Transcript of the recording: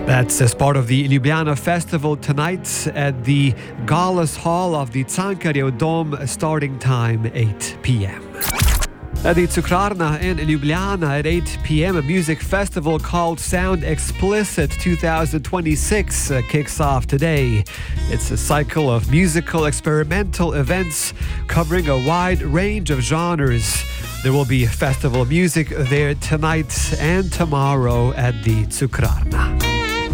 That's as part of the Ljubljana Festival tonight at the Gallas Hall of the Cankarjev Dome, starting time 8 p.m. At the Cukrarna in Ljubljana at 8 p.m, a music festival called Sound Explicit 2026 kicks off today. It's a cycle of musical experimental events covering a wide range of genres. There will be festival music there tonight and tomorrow at the Cukrarna.